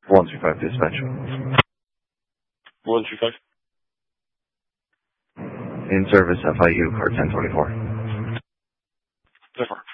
135 dispatch. 135. In service FIU, car 1024. 10-4.